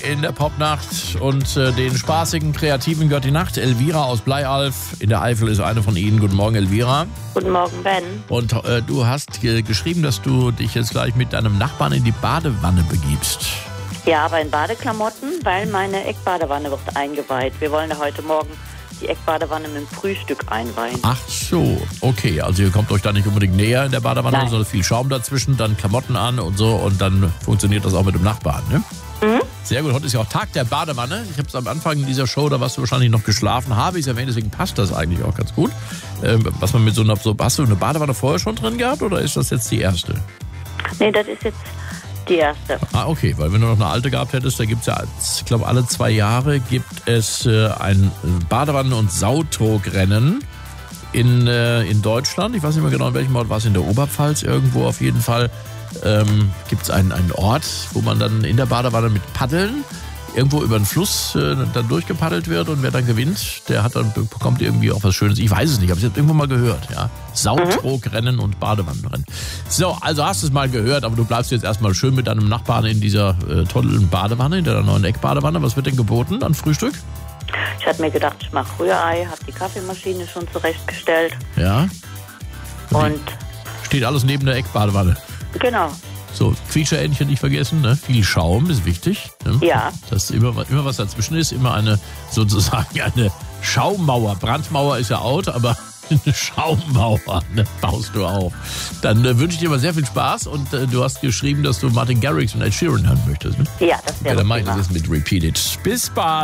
in der Popnacht und den spaßigen, kreativen gehört die Nacht. Elvira aus Bleialf in der Eifel ist eine von Ihnen. Guten Morgen, Elvira. Guten Morgen, Ben. Und du hast geschrieben, dass du dich jetzt gleich mit deinem Nachbarn in die Badewanne begibst. Ja, aber in Badeklamotten, weil meine Eckbadewanne wird eingeweiht. Wir wollen da heute Morgen die Eckbadewanne mit dem Frühstück einweihen. Ach so, okay. Also ihr kommt euch da nicht unbedingt näher in der Badewanne, Nein. sondern viel Schaum dazwischen, dann Klamotten an und so und dann funktioniert das auch mit dem Nachbarn, ne? Mhm. Sehr gut, heute ist ja auch Tag der Badewanne. Ich habe es am Anfang dieser Show, da warst du wahrscheinlich noch geschlafen, habe ich es erwähnt, deswegen passt das eigentlich auch ganz gut. Was man mit so einer, hast du eine Badewanne vorher schon drin gehabt oder ist das jetzt die erste? Nee, das ist jetzt die erste. Ah, okay, weil wenn du noch eine alte gehabt hättest, da gibt es ja, ich glaube, alle 2 Jahre gibt es ein Badewannen- und Sautrogrennen in Deutschland. Ich weiß nicht mehr genau, in welchem Ort war es, in der Oberpfalz irgendwo auf jeden Fall. Gibt es einen Ort, wo man dann in der Badewanne mit Paddeln irgendwo über den Fluss dann durchgepaddelt wird und wer dann gewinnt, der hat dann bekommt irgendwie auch was Schönes. Ich weiß es nicht, habe es jetzt irgendwo mal gehört. Ja? Sautrogrennen und Badewannenrennen. So, also hast du es mal gehört, aber du bleibst jetzt erstmal schön mit deinem Nachbarn in dieser tollen Badewanne, in der neuen Eckbadewanne. Was wird denn geboten an Frühstück? Ich hatte mir gedacht, ich mache Rührei, habe die Kaffeemaschine schon zurechtgestellt. Ja. Und Steht alles neben der Eckbadewanne. genau. So, Quietscheentchen nicht vergessen, ne? Viel Schaum ist wichtig. Ne? Ja. Dass immer was dazwischen ist, immer eine Schaummauer. Brandmauer ist ja out, aber eine Schaummauer, ne? Baust du auf. Dann wünsche ich dir mal sehr viel Spaß und du hast geschrieben, dass du Martin Garrix und Ed Sheeran hören möchtest. Ne? Ja, das wäre Ja, dann mach ich prima. das jetzt mit Repeat It. Bis bald.